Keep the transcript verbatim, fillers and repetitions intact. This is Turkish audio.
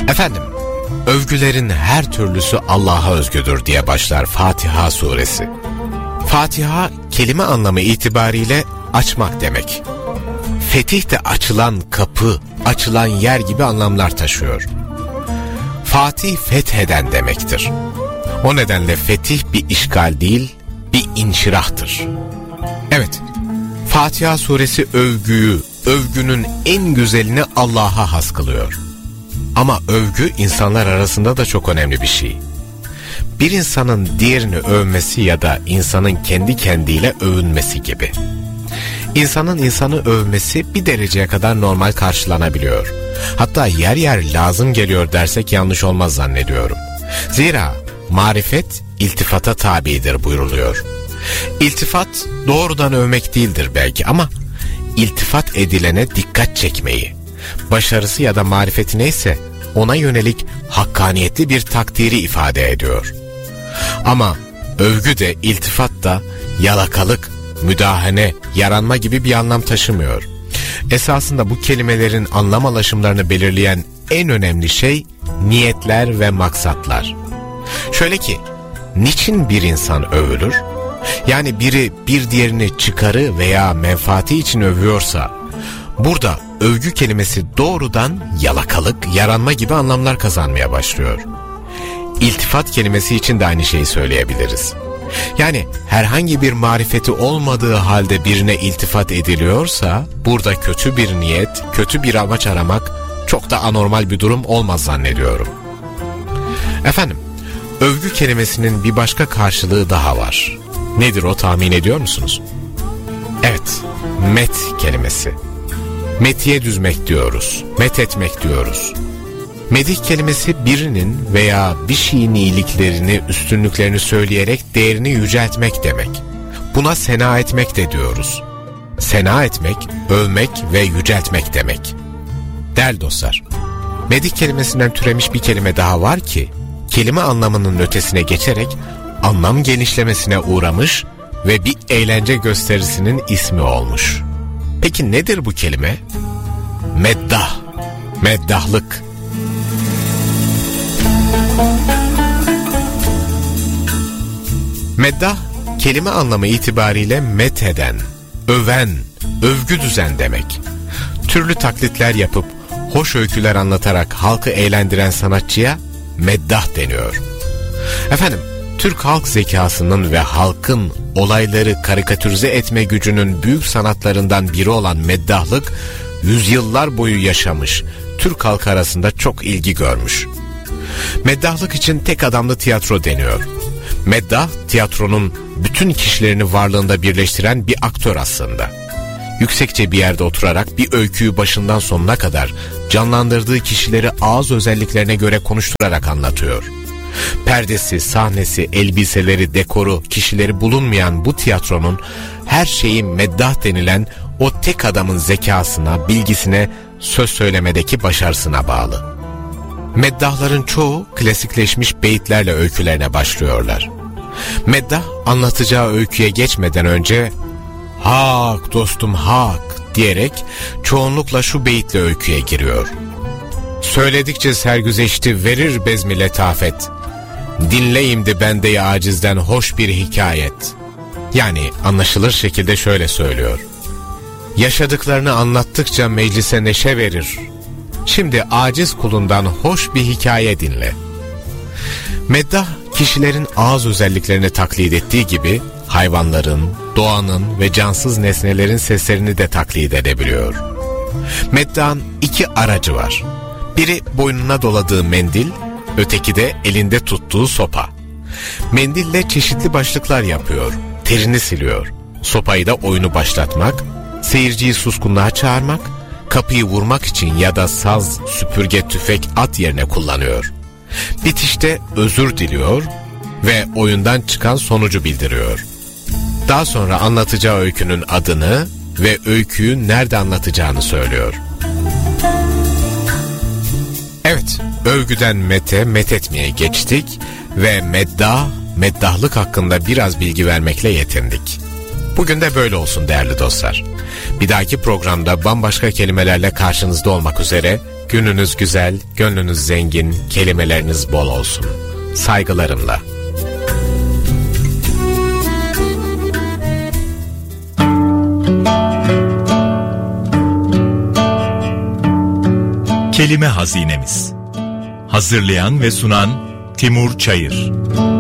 Efendim, övgülerin her türlüsü Allah'a özgüdür diye başlar Fatiha suresi. Fatiha kelime anlamı itibariyle açmak demek. Fetih de açılan kapı, açılan yer gibi anlamlar taşıyor. Fatih fetheden demektir. O nedenle fetih bir işgal değil, bir inşirahtır. Evet, Fatiha suresi övgüyü, övgünün en güzelini Allah'a has kılıyor. Ama övgü insanlar arasında da çok önemli bir şey. Bir insanın diğerini övmesi ya da insanın kendi kendiyle övünmesi gibi. İnsanın insanı övmesi bir dereceye kadar normal karşılanabiliyor. Hatta yer yer lazım geliyor dersek yanlış olmaz zannediyorum. Zira marifet iltifata tabidir buyruluyor. İltifat doğrudan övmek değildir belki ama iltifat edilene dikkat çekmeyi, başarısı ya da marifeti neyse ona yönelik hakkaniyetli bir takdiri ifade ediyor. Ama övgü de iltifat da yalakalık, müdahale, yaranma gibi bir anlam taşımıyor. Esasında bu kelimelerin anlam alaşımlarını belirleyen en önemli şey niyetler ve maksatlar. Şöyle ki, niçin bir insan övülür? Yani biri bir diğerini çıkarı veya menfaati için övüyorsa, burada övgü kelimesi doğrudan yalakalık, yaranma gibi anlamlar kazanmaya başlıyor. İltifat kelimesi için de aynı şeyi söyleyebiliriz. Yani herhangi bir marifeti olmadığı halde birine iltifat ediliyorsa, burada kötü bir niyet, kötü bir amaç aramak çok da anormal bir durum olmaz zannediyorum. Efendim, övgü kelimesinin bir başka karşılığı daha var. Nedir o, tahmin ediyor musunuz? Evet, met kelimesi. Metiye düzmek diyoruz, met etmek diyoruz. Medih kelimesi birinin veya bir şeyin iyiliklerini, üstünlüklerini söyleyerek değerini yüceltmek demek. Buna sena etmek de diyoruz. Sena etmek, övmek ve yüceltmek demek. Değerli dostlar, medih kelimesinden türemiş bir kelime daha var ki, kelime anlamının ötesine geçerek anlam genişlemesine uğramış ve bir eğlence gösterisinin ismi olmuş. Peki nedir bu kelime? Meddah, meddahlık. Meddah, kelime anlamı itibariyle metheden, öven, övgü düzen demek. Türlü taklitler yapıp hoş öyküler anlatarak halkı eğlendiren sanatçıya meddah deniyor. Efendim, Türk halk zekasının ve halkın olayları karikatürize etme gücünün büyük sanatlarından biri olan meddahlık, yüzyıllar boyu yaşamış, Türk halkı arasında çok ilgi görmüş. Meddahlık için tek adamlı tiyatro deniyor. Meddah, tiyatronun bütün kişilerini varlığında birleştiren bir aktör aslında. Yüksekçe bir yerde oturarak bir öyküyü başından sonuna kadar canlandırdığı kişileri ağız özelliklerine göre konuşturarak anlatıyor. Perdesi, sahnesi, elbiseleri, dekoru, kişileri bulunmayan bu tiyatronun her şeyi meddah denilen o tek adamın zekasına, bilgisine, söz söylemedeki başarısına bağlı. Meddahların çoğu klasikleşmiş beyitlerle öykülerine başlıyorlar. Meddah anlatacağı öyküye geçmeden önce "Hak dostum hak" diyerek çoğunlukla şu beyitle öyküye giriyor. Söyledikçe sergüzeşti verir bezmi letafet, dinleyimdi bende acizden hoş bir hikayet. Yani anlaşılır şekilde şöyle söylüyor: yaşadıklarını anlattıkça meclise neşe verir, şimdi aciz kulundan hoş bir hikaye dinle. Meddah, kişilerin ağız özelliklerini taklit ettiği gibi hayvanların, doğanın ve cansız nesnelerin seslerini de taklit edebiliyor. Meddah'ın iki aracı var. Biri boynuna doladığı mendil, öteki de elinde tuttuğu sopa. Mendille çeşitli başlıklar yapıyor, terini siliyor. Sopayı da oyunu başlatmak, seyirciyi suskunluğa çağırmak, kapıyı vurmak için ya da saz, süpürge, tüfek, at yerine kullanıyor. Bitişte özür diliyor ve oyundan çıkan sonucu bildiriyor. Daha sonra anlatacağı öykünün adını ve öyküyü nerede anlatacağını söylüyor. Evet, övgüden mete, methetmeye geçtik ve meddah, meddahlık hakkında biraz bilgi vermekle yetindik. Bugün de böyle olsun değerli dostlar. Bir dahaki programda bambaşka kelimelerle karşınızda olmak üzere, Gününüz güzel, gönlünüz zengin, kelimeleriniz bol olsun. Saygılarımla. Kelime Hazinemiz. Hazırlayan ve sunan Timur Çayır.